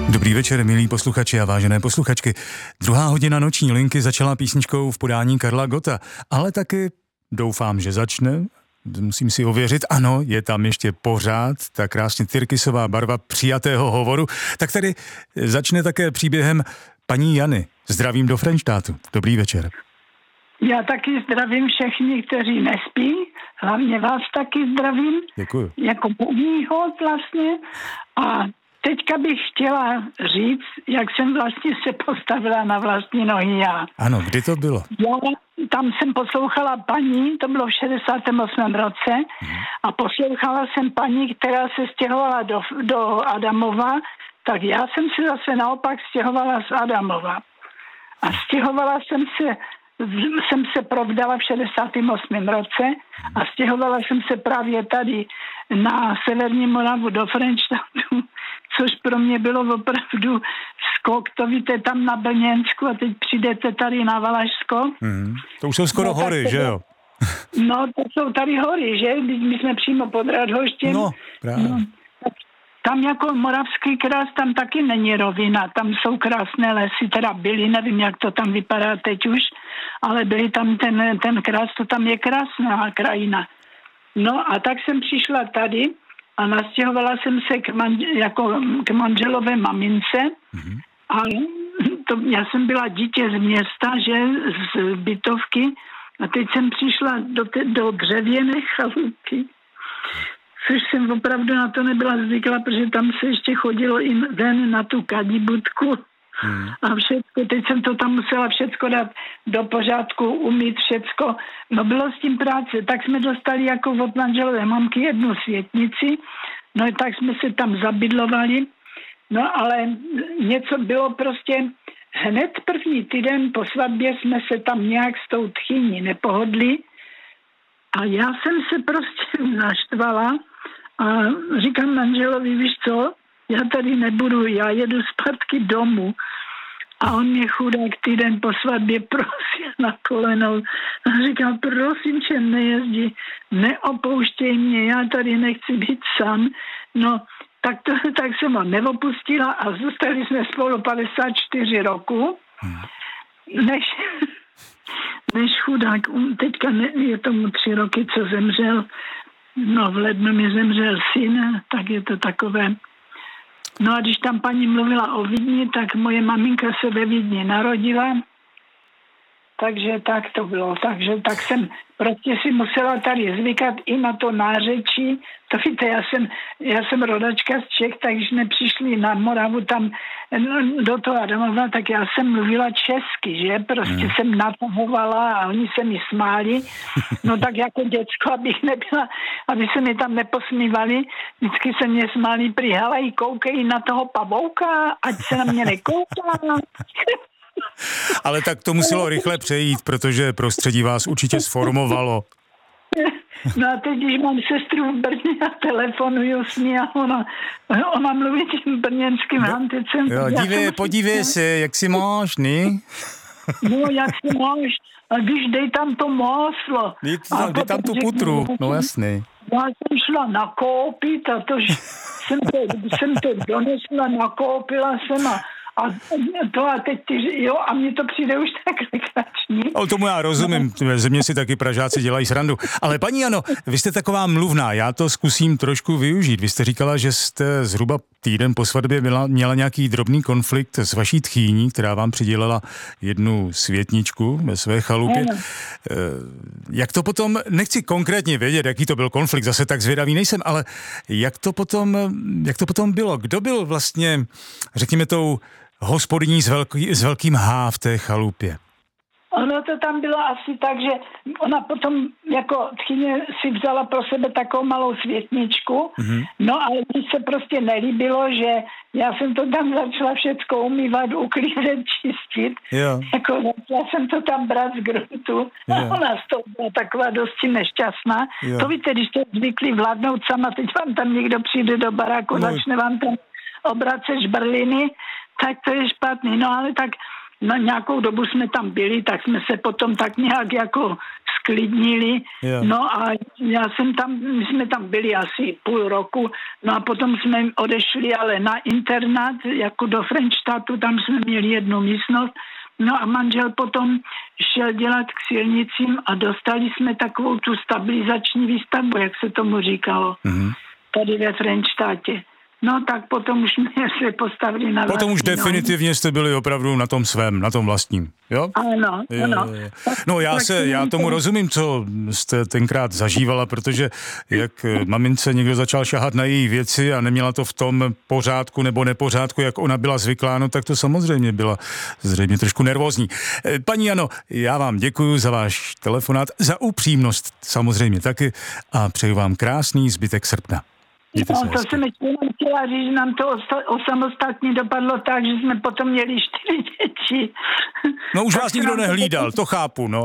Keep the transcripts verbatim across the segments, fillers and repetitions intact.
Dobrý večer, milí posluchači a vážené posluchačky. Druhá hodina noční linky začala písničkou v podání Karla Gotta, ale taky doufám, že začne. Musím si ověřit, ano, je tam ještě pořád ta krásně tyrkysová barva přijatého hovoru. Tak tady začne také příběhem paní Jany. Zdravím do Frenštátu. Dobrý večer. Já taky zdravím všechny, kteří nespí. Hlavně vás taky zdravím. Děkuju. Jako první host vlastně. A teďka bych chtěla říct, jak jsem vlastně se postavila na vlastní nohy já. Ano, kdy to bylo? Já tam jsem poslouchala paní, to bylo v šedesátém osmém roce, hmm. a poslouchala jsem paní, která se stěhovala do, do Adamova, tak já jsem se zase naopak stěhovala z Adamova. A stěhovala jsem se, jsem se provdala v šedesátém osmém roce a stěhovala jsem se právě tady na Severní Moravu do Frenštátu, což pro mě bylo opravdu skok. To víte, tam na Brněnsku a teď přijdete tady na Valašsko. Mm, to už jsou skoro no, hory, že jo? No, to jsou tady hory, že? My jsme přímo pod Radhoštěm. No, právě. No, tam jako Moravský krás, tam taky není rovina. Tam jsou krásné lesy, teda byly, nevím, jak to tam vypadá teď už, ale byly tam ten, ten krás, to tam je krásná krajina. No a tak jsem přišla tady a nastěhovala jsem se k, manž- jako k manželové mamince. Mm-hmm. A to, já jsem byla dítě z města, že z bytovky, a teď jsem přišla do, te, do dřevěné chalupy, což jsem opravdu na to nebyla zvyklá, protože tam se ještě chodilo i ven na tu kadibudku. Hmm. A všecko, teď jsem to tam musela všecko dát do pořádku, umýt všecko. No bylo s tím práce, tak jsme dostali jako od manželové mamky jednu světnici, no i tak jsme se tam zabydlovali, no ale něco bylo prostě, hned první týden po svatbě jsme se tam nějak s tou tchýní nepohodli a já jsem se prostě naštvala a říkám manželovi, víš co, já tady nebudu, já jedu zpátky domů. A on mě chudák týden po svatbě prosil na kolenou. A říkal, prosím tě, nejezdí, neopouštěj mě, já tady nechci být sám. No, tak, to, tak jsem ho neopustila a zůstali jsme spolu padesát čtyři roku, než, než chudák, teďka ne, je tomu tři roky, co zemřel, no v lednu mi zemřel syn, tak je to takové. No a když tam paní mluvila o Vídni, tak moje maminka se ve Vídni narodila, takže tak to bylo. Takže tak jsem prostě si musela tady zvykat i na to nářečí. To víte, já jsem, já jsem rodačka z Čech, takže jsme přišli na Moravu tam do toho Adamova, tak já jsem mluvila česky, že? Prostě hmm. jsem natahovala a oni se mi smáli. No tak jako děcko, abych nebyla, aby se mi tam neposmívali, vždycky se mě smáli, přihalají, koukají na toho pavouka, ať se na mě nekouká. Ale tak to muselo rychle přejít, protože prostředí vás určitě sformovalo. No a teď, když mám sestru v Brně a telefonuju s ní a ona, ona mluví tím brněnským no, hanticem. Jo, dívej, podívej se, jak si máš, ne? No, jak si máš, a když dej tam to máslo. Dej tam, dej tam tu putru, no jasný. Já jsem šla nakoupit a to jsem to, jsem to donesla, nakoupila jsem a A to a teď ty, jo, a mně to přijde už tak legrační. O tomu já rozumím, ze mě si taky Pražáci dělají srandu. Ale paní Jano, vy jste taková mluvná, já to zkusím trošku využít. Vy jste říkala, že jste zhruba týden po svatbě měla, měla nějaký drobný konflikt s vaší tchýní, která vám přidělila jednu světničku ve své chalupě. Ne. Jak to potom, nechci konkrétně vědět, jaký to byl konflikt, zase tak zvědavý nejsem, ale jak to potom, jak to potom bylo? Kdo byl vlastně, řekněme, tou hospodyní s, velký, s velkým H v té chalupě? Ono to tam bylo asi tak, že ona potom jako tchyně si vzala pro sebe takovou malou světničku, mm-hmm. no ale mi se prostě nelíbilo, že já jsem to tam začala všecko umývat, uklízet, čistit. Jo. Jako začala jsem to tam brát z gruntu a ona z toho byla taková dosti nešťastná. Jo. To víte, když jste zvykli vládnout sama, teď vám tam někdo přijde do baráku, no. začne vám tam obracet žbrliny, tak to je špatný. No ale tak na nějakou dobu jsme tam byli, tak jsme se potom tak nějak jako sklidnili. Yeah. No a já jsem tam, my jsme tam byli asi půl roku, no a potom jsme odešli ale na internát, jako do Frenštatu, tam jsme měli jednu místnost. No a manžel potom šel dělat k silnicím a dostali jsme takovou tu stabilizační výstavbu, jak se tomu říkalo, mm-hmm. tady ve Frenštátě. No tak potom už jsme se postavili na Potom už vlastní, definitivně no. jste byli opravdu na tom svém, na tom vlastním, jo? Ano, jo, ano. Jo, jo. No já se, já tomu rozumím, co jste tenkrát zažívala, protože jak mamince někdo začal šahat na její věci a neměla to v tom pořádku nebo nepořádku, jak ona byla zvyklá, no tak to samozřejmě byla zřejmě trošku nervózní. Paní Jano, já vám děkuji za váš telefonát, za upřímnost samozřejmě taky a přeju vám krásný zbytek srpna. No, to jsem ještě chtěla říct, že nám to osamostatně dopadlo tak, že jsme potom měli čtyři děti. No už vás nikdo nehlídal, to chápu, no.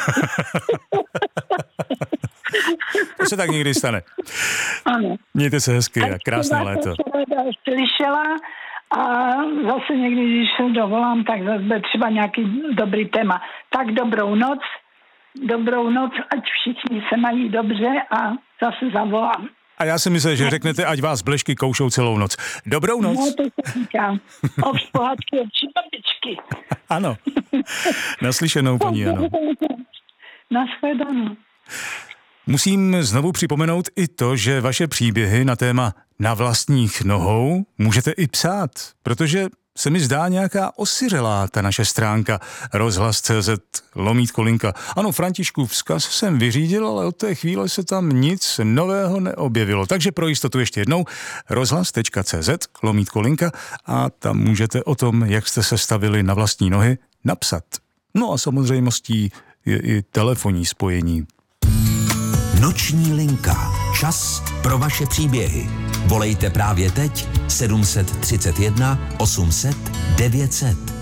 To se tak někdy stane. Ano. Mějte se hezky a krásné léto. Slyšela a zase někdy, když se dovolám, tak zase bude třeba nějaký dobrý téma. Tak dobrou noc, dobrou noc, ať všichni se mají dobře a zase zavolám. A já si myslím, že řeknete, ať vás blešky koušou celou noc. Dobrou noc. No, to se říkám. Ovš pohádky, ovči babičky. Ano. Naslyšenou, paní Jano. Nashledanou. Musím znovu připomenout i to, že vaše příběhy na téma Na vlastních nohou můžete i psát, protože se mi zdá nějaká osiřelá ta naše stránka rozhlas tečka cé zet lomítko linka. Ano, Františku, vzkaz jsem vyřídil, ale od té chvíle se tam nic nového neobjevilo. Takže pro jistotu ještě jednou rozhlas tečka cé zet lomítko linka a tam můžete o tom, jak jste se stavili na vlastní nohy, napsat. No a samozřejmostí je i telefonní spojení. Noční linka. Čas pro vaše příběhy. Volejte právě teď sedm set třicet jedna osm set devět set.